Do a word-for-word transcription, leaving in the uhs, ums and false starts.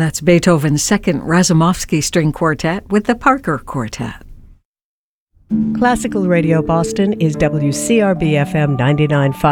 That's Beethoven's Second Razumovsky String Quartet with the Parker Quartet. Classical Radio Boston is W C R B F M ninety-nine point five.